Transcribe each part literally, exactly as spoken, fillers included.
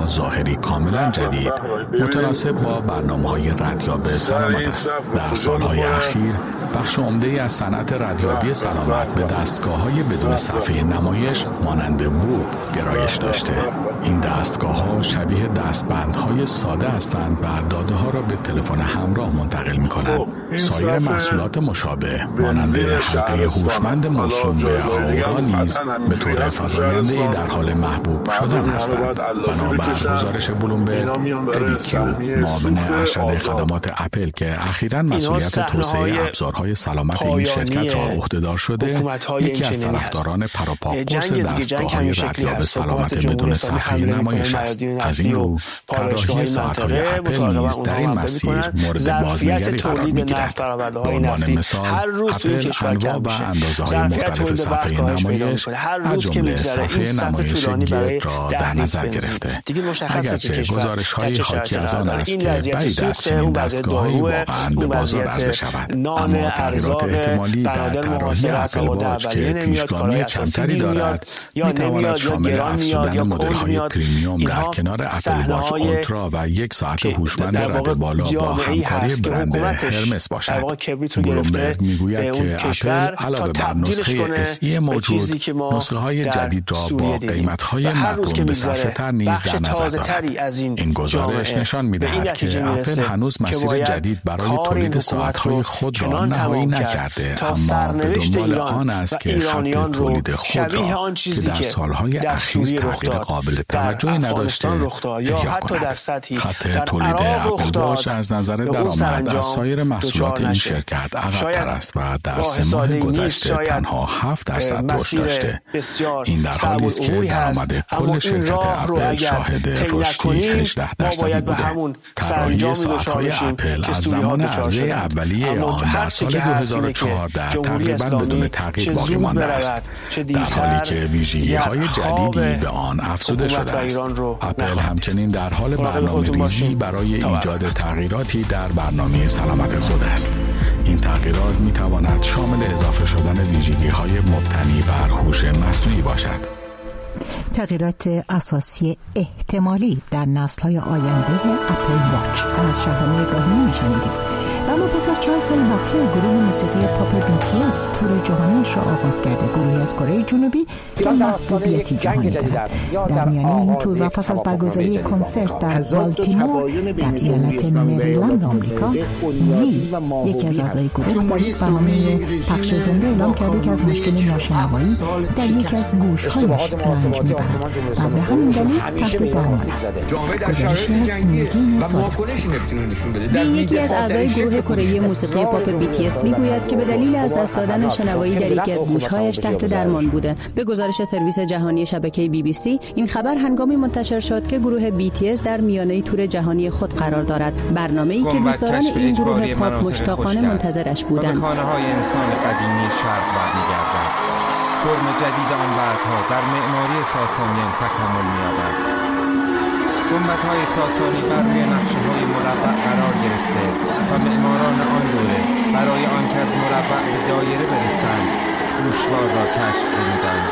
ظاهری کاملا جدید متناسب با برنامه‌های ردیابی سلامت است. در سالهای اخیر بخش عمده‌ای از صنعت ردیابی سلامت به دستگاه‌های بدون صفحه نمایش مانند ووب گرایش داشته. این دستگاه‌ها شبیه دستبندهای ساده هستند و داده‌ها را به تلفن همراه منتقل می‌کنند. سایر محصولات مشابه مانند حلقه هوشمند موسوم به آورا نیز به طور فزاینده‌ای در حال محبوب شدن هستند. بنابر گزارش بلومبرگ، ادیکیو، معاون ارشد خدمات اپل که اخیراً مسئولیت توسعه ابزارهای سلامت این شرکت را عهدهدار شده، یکی از طرفداران پروپاگوس دستگاه‌های ردیاب سلامت بدون صفحه نمایش است. از این رو طراحی ساعت‌های اپل نیز در این مسیر مورد بازنگری قرار می‌گیرد. به عنوان مثال، اپل انواع و اندازه‌های مختلف صفحه نمایش از جمله صفحه نمایش گرد را در نظر گرفته. اگرچه گزارش‌های حاکی از آن است که بعید است چنین دستگاه‌هایی واقعاً به بازار عرضه شود، اما تغییرات احتمالی در طراحی اپل واچ که پیشگامی کمتری دارد می‌تواند شامل افزودن مدل‌های پریمیوم در کنار اپل واچ اولترا و یک ساعت هوشمند رد بالا با همکاری برند هرمس باشد. بلومبرگ میگوید که اپل علاوه بر نسخه اس ای موجود، نسخه های جدید را با قیمت های مقرون به صرفه تر نیز در نظر دارد. این گزارش نشان می‌دهد که اپل هنوز مسیر جدید برای تولید ساعت‌های خود را نهایی نکرده، اما به دنبال آن است که خط تولید خود را که در سالهای اخیر تغییر قابل توجهی نداشته احیا کند. خط تولید اپل واچ از نظر درآمد از سایر محصولات این شرکت عقب‌تر است و در سه ماه گذشته تنها هفت درصد رشد داشته. این در حالی است که درآمد کل شرکت اپل شاهد رشدی هجده درصدی بوده. طراحی ساعت‌های اپل از زمان عرضه اولیه آن در سال دو هزار و چهارده تقریباً بدون تغییر باقی مانده است، در حالی که ویژگی‌های جدیدی به آن افزوده شده است. اپل همچنین در حال برنامه‌ریزی برای ایجاد تغییراتی در برنامه سلامت خود است. این تغییرات می‌تواند شامل اضافه شدن ویژگی‌های مبتنی بر هوش مصنوعی باشد. تغییرات اساسی احتمالی در نسل‌های آینده اپل واچ از شهرام ابراهیمی می‌شنیدیم. و اما پس از چند سال وقفه گروه موسیقی پاپ بی تی اس تور جهانیش را آغاز کرده. گروهی از کره جنوبی که محبوبیتی جهانی دارد. در میانه این تور و پس از برگزاری کنسرت در بالتیمور در ایالت مریلند آمریکا، وی یکی از اعضای گروه در یک برنامه پخش زنده اعلام کرده که از مشکل ناشنوایی در یکی از گوش‌هایش رنج می‌برد و به همین دلیل تحت درمان است. گزارشی از نگین صادق. وی یکی از اعضای گروه کره موسیقی پاپ بی تی اس میگوید که به دلیل از دست دادن شنوایی در یکی از گوش‌هایش تحت درمان بوده. به گزارش سرویس جهانی شبکه بی بی سی، این خبر هنگامی منتشر شد که گروه بی تی اس در میانه تور جهانی خود قرار دارد، برنامه‌ای که دوستداران این گروه پاپ مشتاقانه منتظرش بودند. خانه‌های انسان قدیمی شرق برمی‌گردد. فرم جدید آن بعدها در معماری ساسانیان تکامل می‌یابد. گنبدهای ساسانی بر روی نقشه‌های مربع قرار گرفته و معماران آن دوره برای آنکه از مربع به دایره برسند گوشوار را کشف نمودند.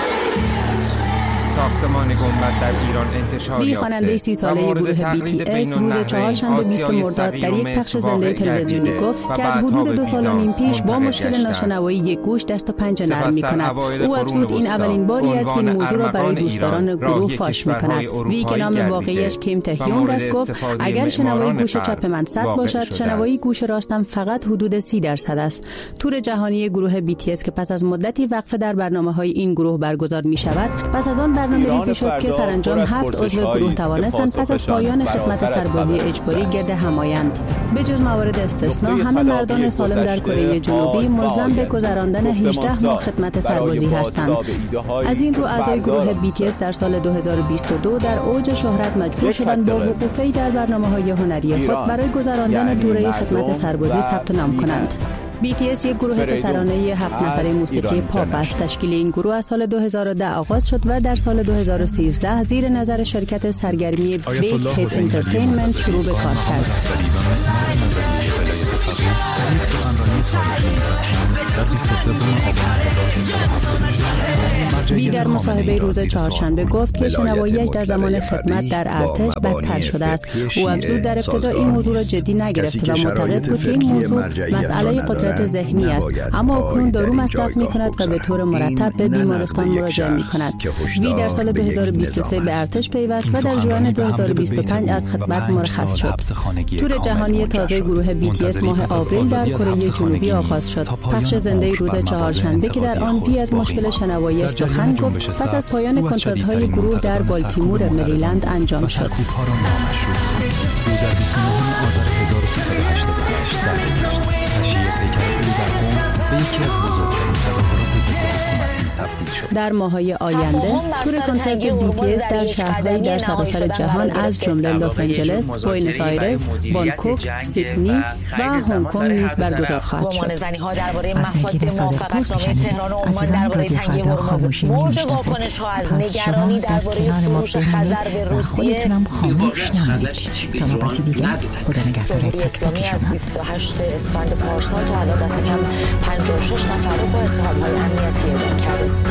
ساختمان گنبد در ایران انتشار وی یافته. خواننده سی ساله گروه بی تی اس روز چهارشنبه بیست مرداد در یک پخش زنده تلویزیونی گفت که از حدود دو سال و نیم پیش با مشکل ناشنوایی یک گوش دست و پنجه نرم می‌کند. او افزود این اولین باری است که این موضوع را برای دوستداران گروه فاش می‌کند. وی که نام واقعیش کیم تهیونگ است گفت اگر شنوایی گوش چپ من صد باشد، شنوایی گوش راستم فقط حدود سی درصد است. تور جهانی گروه بی تی اس که پس از مدتی وقفه در برنامه‌های این گروه برگزار می‌شود، پس از آن برنامه ریزی شد که سرانجام هفت عضو گروه توانستند پس از پایان خدمت سربازی اجباری گرد هم آیند. به جز موارد استثنا، همه مردان سالم در کره جنوبی ملزم به گذراندن هجده ماه خدمت سربازی هستند. از این رو اعضای گروه بی تی اس در سال دو هزار و بیست و دو در اوج شهرت مجبور شدند با وقوفی در برنامه‌های هنری خود برای گذراندن دوره خدمت سربازی ثبت نام کنند. بی تی اس یک گروه پسرانه هفت نفره موسیقی پاپ است. تشکیل این گروه از سال دو هزار و ده آغاز شد و در سال دو هزار و سیزده زیر نظر شرکت سرگرمی بیگ هیتس انترتینمنت شروع به کار کرد. بی در مصاحبه روز چهارشنبه گفت که شنوایی‌اش در زمان خدمت در ارتش بدتر شده است. او افزود در ابتدا این موضوع را جدی نگرفت و معتقد بود که این موضوع مسئله قدرت ذهنی است، اما اکنون دارو مصرف می‌کند و به طور مرتب به بیمارستان مراجعه می‌کند. وی در سال دو هزار و بیست و سه به ارتش پیوست و در ژوئن دو هزار و بیست و پنج از خدمت مرخص شد. تور جهانی تازه گروه بی تی اس ماه آوریل در کره جنوبی آغاز شد. پخش زنده روز چهارشنبه که در آن وی از مشکل شنوایی‌اش سخن گفت پس از پایان کنسرت‌های گروه در بالتیمور مریلند انجام شد. او در بیست و نهم آذر هزار و سیصد و هشتاد و هشت درگذشت. تشییع پیکر او در قم به یکی از بزرگترین تظاهرات ضد حکومتی تبدیل شد. در ماه‌های آینده تور کنسرت بی تی اس در شهرهای در سراسر جهان از جمله لس آنجلس، بوئنوس آیرس، بانکوک، سیدنی و هنگ کنگ نیز برگزار خواهد شد. گمانه‌زنی‌ها درباره مفاد موافقتنامه تهران و عمان درباره تنگی هرمز، موج واکنش‌ها از نگرانی درباره فروش خزر به روسیه. تا نوبتی دیگر خدا نگهدار تک اسلامی از بیست و هشتم اسفند پارسال تا الان دست کم پنجاه و شش نفر رو با اتهام‌های امنیتی اعدام کرده.